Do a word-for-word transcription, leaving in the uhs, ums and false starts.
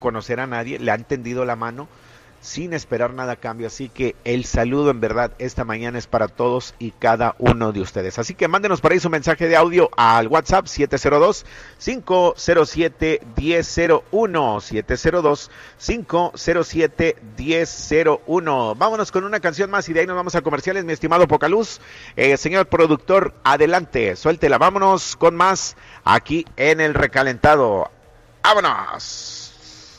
conocer a nadie, le han tendido la mano sin esperar nada a cambio, así que el saludo en verdad esta mañana es para todos y cada uno de ustedes, así que mándenos por ahí su mensaje de audio al WhatsApp siete cero dos, cinco cero siete, uno cero cero uno, siete cero dos, cinco cero siete, uno cero uno. Vámonos con una canción más y de ahí nos vamos a comerciales, mi estimado Pocaluz. Eh, señor productor, adelante, suéltela, vámonos con más aquí en El Recalentado. ¡Vámonos!